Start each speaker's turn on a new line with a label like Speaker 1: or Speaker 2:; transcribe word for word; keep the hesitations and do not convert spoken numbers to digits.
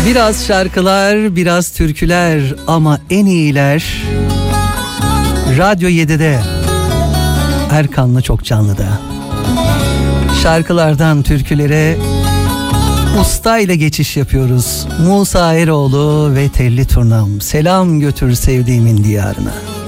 Speaker 1: Biraz şarkılar, biraz türküler ama en iyiler Radyo yedide. Erkan'la Çok Canlı'da. Şarkılardan türkülere usta ile geçiş yapıyoruz. Musa Eroğlu ve Telli Turnam. Selam götür sevdiğimin diyarına.